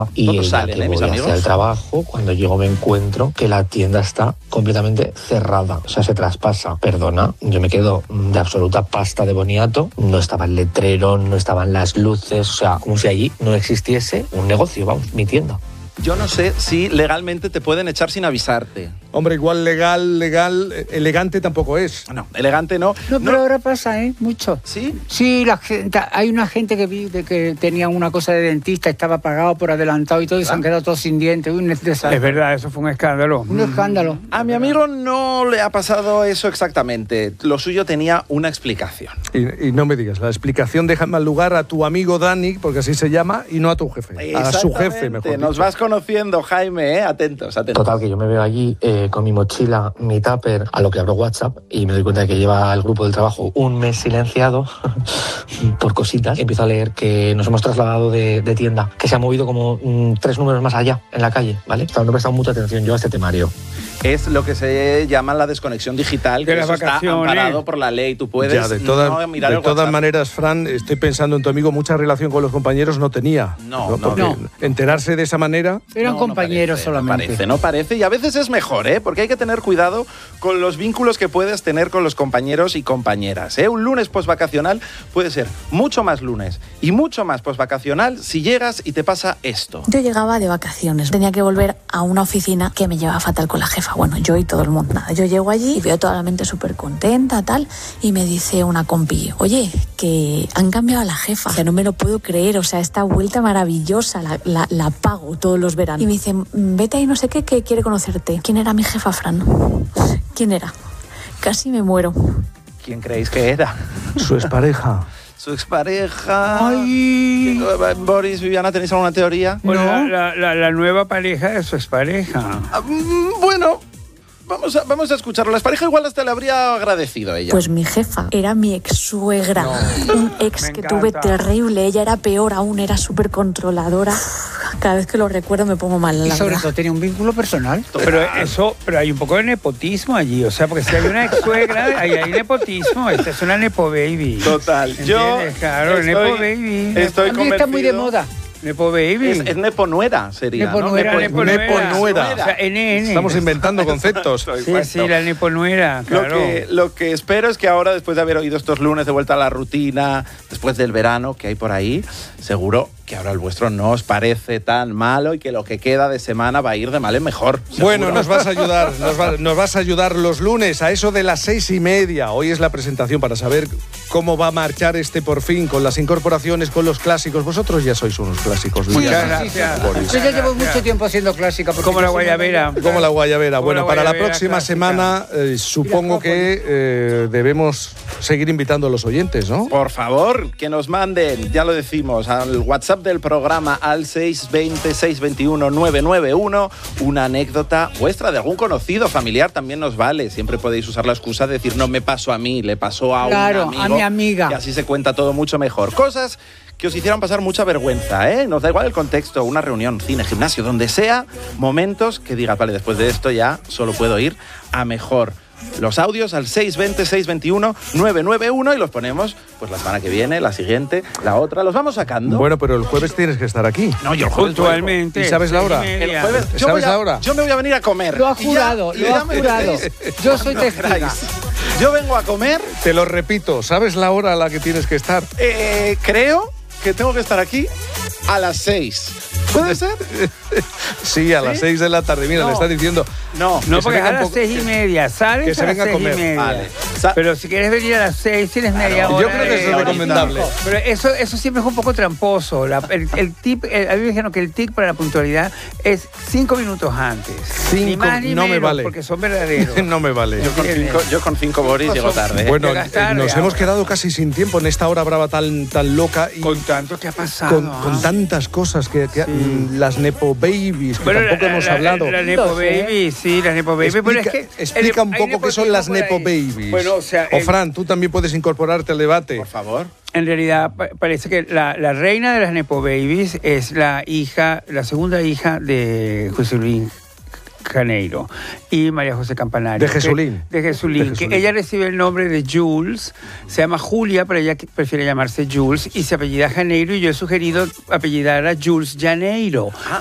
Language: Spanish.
Y todos ella, salen, que mis voy amigos. hacia el trabajo, cuando llego me encuentro que la tienda está completamente cerrada. O sea, se traspasa. Perdona, yo me quedo de absoluta pasta de boniato. No estaba el letrero, no estaban las luces. O sea, como si allí no existiese un negocio, vamos, mi tienda. Yo no sé si legalmente te pueden echar sin avisarte. Hombre, igual legal, elegante tampoco es. No, elegante no. No, pero ahora pasa, mucho. ¿Sí? Sí, hay una gente que vi de que tenía una cosa de dentista, estaba pagado por adelantado y todo, y se han quedado todos sin dientes. Es verdad, eso fue un escándalo. Un escándalo. A mi amigo no le ha pasado eso exactamente. Lo suyo tenía una explicación. Y no me digas, la explicación deja en mal lugar a tu amigo Dani, porque así se llama, y no a tu jefe. A su jefe, mejor Nos dicho. vas conociendo, Jaime, Atentos. Total, que yo me veo allí con mi mochila, mi tupper, a lo que abro WhatsApp y me doy cuenta de que lleva el grupo del trabajo un mes silenciado por cositas. Empiezo a leer que nos hemos trasladado de tienda, que se ha movido como 3 números más allá, en la calle, ¿vale? No he prestado mucha atención yo a este temario. Es lo que se llama la desconexión digital, que De las eso está vacaciones. amparado por la ley. Tú puedes Ya, de todas, mirar de el todas WhatsApp. maneras, Fran, estoy pensando en tu amigo, mucha relación con los compañeros no tenía. Porque enterarse de esa manera... Eran compañeros solamente. No parece, y a veces es mejor, porque hay que tener cuidado con los vínculos que puedes tener con los compañeros y compañeras. Un lunes posvacacional puede ser mucho más lunes y mucho más posvacacional si llegas y te pasa esto. Yo llegaba de vacaciones, tenía que volver a una oficina que me llevaba fatal con la jefa, bueno, yo y todo el mundo. Nada, yo llego allí y veo toda la mente súper contenta, tal, y me dice una compi, oye, que han cambiado a la jefa, o sea, no me lo puedo creer, o sea, esta vuelta maravillosa, la pago todos los veranos. Y me dice, vete ahí no sé qué, que quiere conocerte. ¿Quién era mi jefa, Fran? ¿Quién era? Casi me muero. ¿Quién creéis que era? Su expareja. Su expareja. Ay. Boris, Viviana, ¿tenéis alguna teoría? Bueno, la nueva pareja de su expareja. Bueno, vamos a escucharlo. La expareja igual hasta le habría agradecido a ella. Pues mi jefa era mi ex suegra, un ex Me que encanta. tuve terrible. Ella era peor aún, era súper controladora. Cada vez que lo recuerdo me pongo mal. Y La sobre verdad. todo tenía un vínculo personal. Pero hay un poco de nepotismo allí, o sea, porque si hay una ex suegra, ahí hay nepotismo. Esta es una nepo baby. Total. Yo ¿Entiendes? Claro, nepo baby. estoy También está muy de convencido. moda. Nepo baby. Es nepo nuera, sería. Nepo ¿no? nuera, nepo nuera. O sea, NN. Estamos inventando conceptos. Sí, la nepo nuera, claro. Lo que espero es que ahora, después de haber oído estos lunes de vuelta a la rutina, después del verano que hay por ahí, seguro que ahora el vuestro no os parece tan malo y que lo que queda de semana va a ir de mal en mejor. ¿Seguro? Bueno, nos vas a ayudar, nos vas a ayudar los lunes a eso de las 6:30. Hoy es la presentación para saber cómo va a marchar este por fin con las incorporaciones, con los clásicos. Vosotros ya sois unos clásicos. Muchas Liliana. gracias. Boris. Yo ya llevo mucho tiempo haciendo clásica. porque Como la yo soy guayabera. Como la guayabera. Como Bueno, la para la guayabera próxima clásica. semana supongo que debemos seguir invitando a los oyentes, ¿no? Por favor, que nos manden, ya lo decimos, al WhatsApp del programa al 620-621-991 una anécdota vuestra de algún conocido, familiar, también nos vale. Siempre podéis usar la excusa de decir no me pasó a mí, le pasó a Claro, un amigo. a mi amiga. Y así se cuenta todo mucho mejor. Cosas que os hicieran pasar mucha vergüenza, ¿eh? Nos da igual el contexto, una reunión, cine, gimnasio, donde sea, momentos que digas, vale, después de esto ya solo puedo ir a mejor. Los audios al 620-621-991 y los ponemos pues la semana que viene, la siguiente, la otra, los vamos sacando. Bueno, pero el jueves tienes que estar aquí. No, yo el jueves Puntualmente. ¿Y sabes la hora? 6:30. El jueves, ¿Sabes la hora? Yo me voy a venir a comer. Lo ha Y jurado, y lo ha ya me jurado. diréis Yo soy cuando testiga. queráis. Yo vengo a comer, Te lo repito, ¿sabes la hora a la que tienes que estar? creo que tengo que estar aquí a las 6. ¿Puede ser? Sí, a las 6 de la tarde. Mira, No. le está diciendo... No. No, Que se porque es venga a un las poco- 6:30. Sales que se a las venga a comer. 6:30. Vale. Pero si quieres venir a las 6, tienes media hora. Yo creo que eso es de- recomendable. Pero eso siempre es un poco tramposo. El tip, a mí me dijeron que el tip para la puntualidad es 5 minutos antes. Ni más ni no me menos, vale. porque son verdaderos. No me vale. Yo con 5 Boris llego tarde. Bueno, Llegas tarde nos ahora. hemos quedado casi sin tiempo en esta hora brava tan loca y Con tanto que ha pasado. con tantas cosas que las Nepo Babies, que tampoco hemos hablado. La Nepo Baby, sí, la Nepo Baby. Pero es que Explica un hay poco qué son las nepotismo Nepo por ahí. Babies. Bueno, o sea, Fran, tú también puedes incorporarte al debate. Por favor. en realidad parece que la reina de las Nepo Babies es la segunda hija de José Luis Janeiro. Y María José Campanario. De Jesulín. De Jesulín. Que ella recibe el nombre de Jules. Se llama Julia, pero ella prefiere llamarse Jules. Y se apellida Janeiro. Y yo he sugerido apellidar a Jules Janeiro.